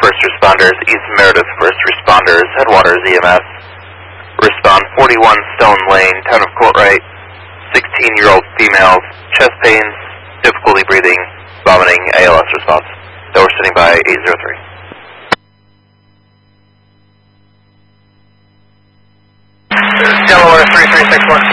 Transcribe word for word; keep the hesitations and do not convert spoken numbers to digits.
first responders, East Meredith first responders, Headwaters E M S. Respond forty-one Stone Lane, Town of Courtright, sixteen-year-old female, chest pains, difficulty breathing, vomiting, A L S response. So we're sitting by eight zero three. Delaware three three six one.